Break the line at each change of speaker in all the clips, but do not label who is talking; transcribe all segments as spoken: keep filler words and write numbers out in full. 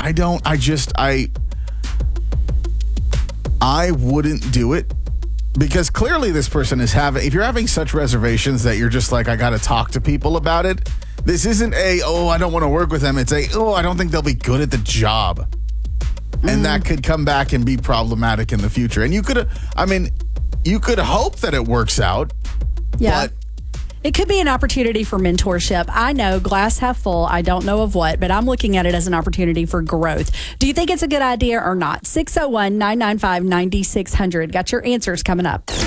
I don't, I just, I, I wouldn't do it because clearly this person is having, if you're having such reservations that you're just like, I got to talk to people about it. This isn't a, oh, I don't want to work with them. It's a, oh, I don't think they'll be good at the job. Mm. And that could come back and be problematic in the future. And you could, I mean, you could hope that it works out.
Yeah.
But
it could be an opportunity for mentorship. I know, glass half full, I don't know of what, but I'm looking at it as an opportunity for growth. Do you think it's a good idea or not? six oh one, nine nine five, nine six hundred. Got your answers coming up.
U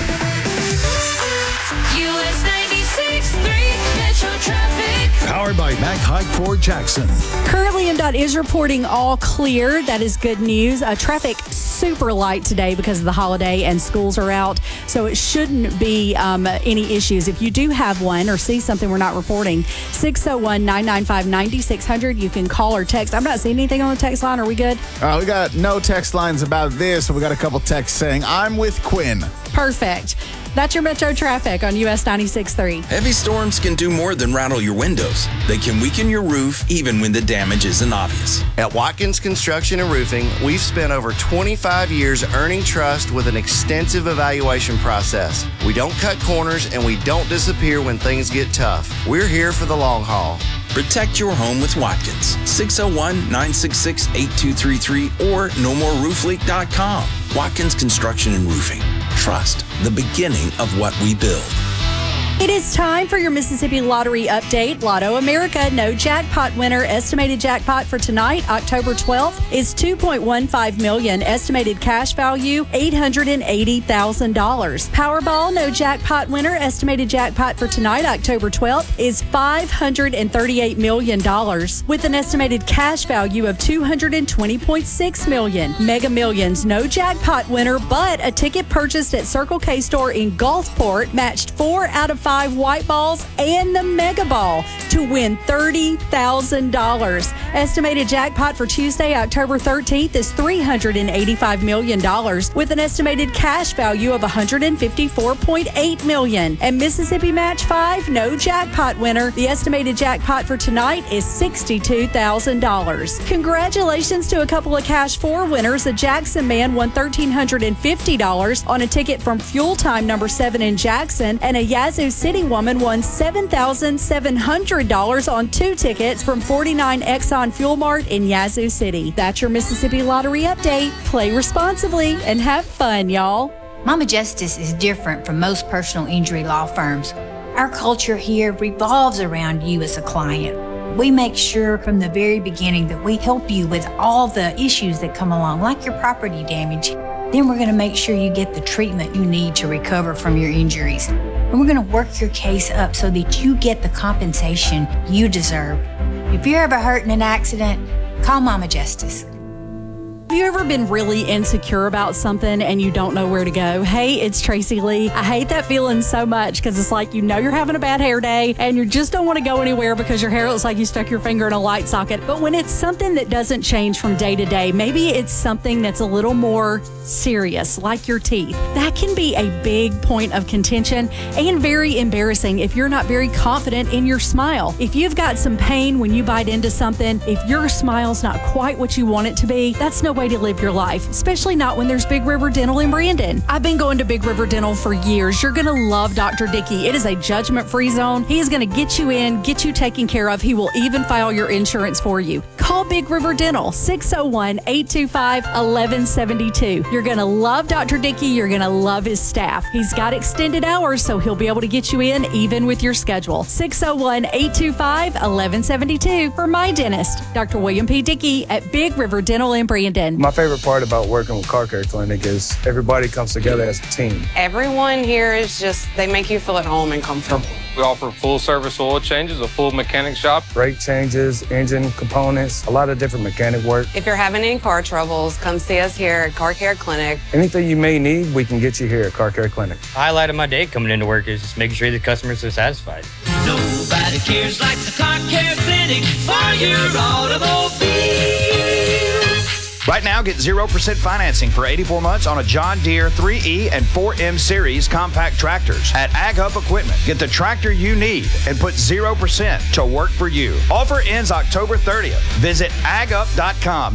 S ninety-six point three Metro Traffic.
Powered by Mack Hike Ford Jackson.
Currently, M DOT is reporting all clear. That is good news. Uh, traffic super light today because of the holiday and schools are out, so it shouldn't be um, any issues. If you do have one or see something we're not reporting, six oh one, nine nine five, nine six hundred. You can call or text. I'm not seeing anything on the text line. Are we good?
Uh, we got no text lines about this, so we got a couple texts saying, I'm with Quinn.
Perfect. That's your Metro Traffic on U S ninety-six point three.
Heavy storms can do more than rattle your windows. They can weaken your roof even when the damage isn't obvious.
At Watkins Construction and Roofing, we've spent over twenty-five years earning trust with an extensive evaluation process. We don't cut corners and we don't disappear when things get tough. We're here for the long haul.
Protect your home with Watkins. six oh one, nine six six, eight two three three or no more roof leak dot com. Watkins Construction and Roofing. Trust, the beginning of what we build.
It is time for your Mississippi Lottery update. Lotto America, no jackpot winner. Estimated jackpot for tonight, October twelfth, is two point one five million dollars. Estimated cash value, eight hundred eighty thousand dollars. Powerball, no jackpot winner. Estimated jackpot for tonight, October twelfth, is five hundred thirty-eight million dollars with an estimated cash value of two hundred twenty point six million dollars. Mega Millions, no jackpot winner, but a ticket purchased at Circle K store in Gulfport matched four out of five white balls and the mega ball to win thirty thousand dollars. Estimated jackpot for Tuesday, October thirteenth is three hundred eighty-five million dollars with an estimated cash value of one hundred fifty-four point eight million dollars. And Mississippi Match five, no jackpot winner. The estimated jackpot for tonight is sixty-two thousand dollars. Congratulations to a couple of Cash four winners. A Jackson man won one thousand three hundred fifty dollars on a ticket from Fuel Time number seven in Jackson, and a Yazoo City woman won seven thousand seven hundred dollars on two tickets from forty-nine Exxon Fuel Mart in Yazoo City. That's your Mississippi Lottery update. Play responsibly and have fun, y'all.
Mama Justice is different from most personal injury law firms. Our culture here revolves around you as a client. We make sure from the very beginning that we help you with all the issues that come along, like your property damage. Then we're going to make sure you get the treatment you need to recover from your injuries. And we're going to work your case up so that you get the compensation you deserve. If you're ever hurt in an accident, call Mama Justice.
Have you ever been really insecure about something and you don't know where to go? Hey, it's Tracy Lee. I hate that feeling so much because it's like you know you're having a bad hair day and you just don't want to go anywhere because your hair looks like you stuck your finger in a light socket. But when it's something that doesn't change from day to day, maybe it's something that's a little more serious, like your teeth. That can be a big point of contention and very embarrassing if you're not very confident in your smile. If you've got some pain when you bite into something, if your smile's not quite what you want it to be, that's no way to live your life, especially not when there's Big River Dental in Brandon. I've been going to Big River Dental for years. You're going to love Doctor Dickey. It is a judgment-free zone. He is going to get you in, get you taken care of. He will even file your insurance for you. Call Big River Dental, six oh one, eight two five, one one seven two. You're going to love Doctor Dickey. You're going to love his staff. He's got extended hours, so he'll be able to get you in even with your schedule. six oh one, eight two five, one one seven two for my dentist, Doctor William P. Dickey at Big River Dental in Brandon.
My favorite part about working with Car Care Clinic is everybody comes together as a team.
Everyone here is just, they make you feel at home and comfortable.
We offer full service oil changes, a full mechanic shop.
Brake changes, engine components, a lot of different mechanic work.
If you're having any car troubles, come see us here at Car Care Clinic.
Anything you may need, we can get you here at Car Care Clinic.
The highlight of my day coming into work is just making sure the customers are satisfied.
Nobody cares like the Car Care Clinic for your automobile.
Right now, get zero percent financing for eighty-four months on a John Deere three E and four M Series compact tractors. At Ag Hub Equipment, get the tractor you need and put zero percent to work for you. Offer ends October thirtieth. Visit ag up dot com.